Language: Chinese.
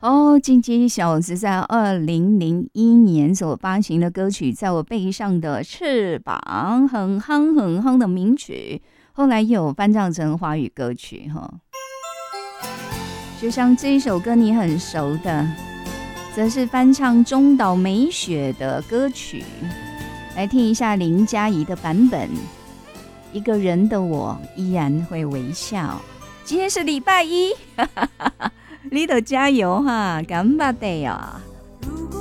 哦，金鸡小子在2001年所发行的歌曲《在我背上的翅膀》，很夯很夯的名曲，后来也有翻唱成华语歌曲哈。就像这一首歌你很熟的，则是翻唱中岛美雪的歌曲，来听一下林嘉怡的版本。一个人的我依然会微笑。今天是礼拜一，你得加油哈，干巴得呀！如果